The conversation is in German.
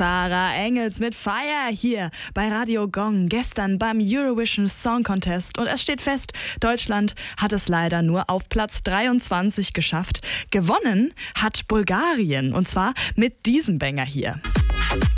Sarah Engels mit Fire hier bei Radio Gong, gestern beim Eurovision Song Contest. Und es steht fest, Deutschland hat es leider nur auf Platz 23 geschafft. Gewonnen hat Bulgarien, und zwar mit diesem Banger hier.